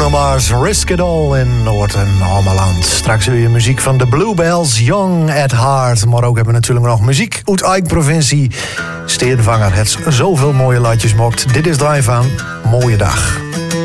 Bruno Mars, Risk It All in Noord-Holland. Straks weer je muziek van de Bluebells, Young at Heart. Maar ook hebben we natuurlijk nog muziek uit eigen provincie. Stedenvanger, het zoveel mooie latjes mocht. Dit is Drive aan. Mooie dag.